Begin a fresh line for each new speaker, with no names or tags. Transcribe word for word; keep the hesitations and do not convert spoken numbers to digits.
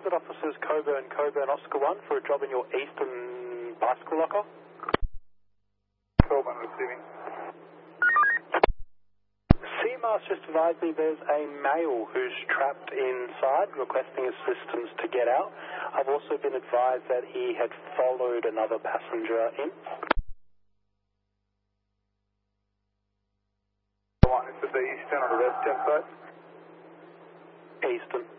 Transit officers Coburn, Coburn, Oscar one for a job in your eastern bicycle locker.
Coburn receiving.
C M A S just advised me there's a male who's trapped inside requesting assistance to get out. I've also been advised that he had followed another passenger in.
One, is it the eastern or the western side?
Eastern.